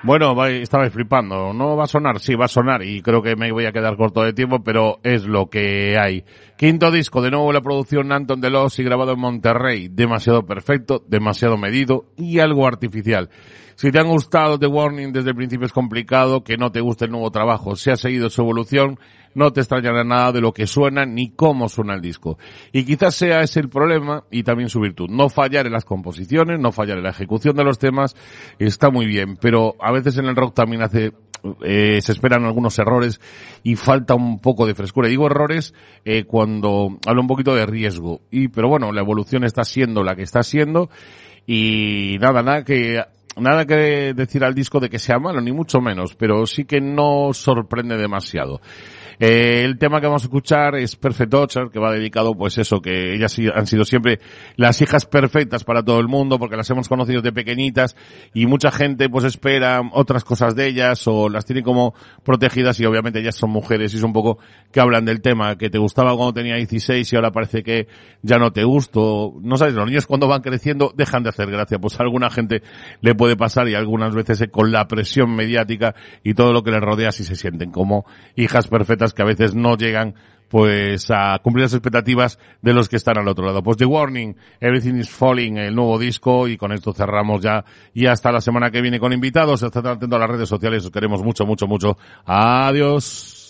Bueno, estabais flipando. ¿No va a sonar? Sí, va a sonar y creo que me voy a quedar corto de tiempo, pero es lo que hay. Quinto disco, de nuevo la producción Anton Delos y grabado en Monterrey. Demasiado perfecto, demasiado medido y algo artificial. Si te han gustado The Warning desde el principio es complicado que no te guste el nuevo trabajo. Si has seguido su evolución, no te extrañará nada de lo que suena ni cómo suena el disco. Y quizás sea ese el problema y también su virtud. No fallar en las composiciones, no fallar en la ejecución de los temas, está muy bien, pero a veces en el rock también se esperan algunos errores y falta un poco de frescura. Y digo errores cuando hablo un poquito de riesgo. Pero bueno, la evolución está siendo la que está siendo y nada que decir al disco de que sea malo, ni mucho menos, pero sí que no sorprende demasiado. El tema que vamos a escuchar es Perfect Daughter, que va dedicado, pues eso, que ellas han sido siempre las hijas perfectas para todo el mundo, porque las hemos conocido de pequeñitas, y mucha gente pues espera otras cosas de ellas, o las tiene como protegidas, y obviamente ellas son mujeres, y es un poco que hablan del tema, que te gustaba cuando tenía 16 y ahora parece que ya no te gusto. No sabes, los niños cuando van creciendo dejan de hacer gracia, pues a alguna gente le puede pasar, y algunas veces con la presión mediática y todo lo que les rodea, sí se sienten como hijas perfectas que a veces no llegan pues a cumplir las expectativas de los que están al otro lado. Pues The Warning, Everything is Falling, el nuevo disco, y con esto cerramos ya y hasta la semana que viene con invitados. Estad atentos a las redes sociales, os queremos mucho, mucho, mucho. Adiós.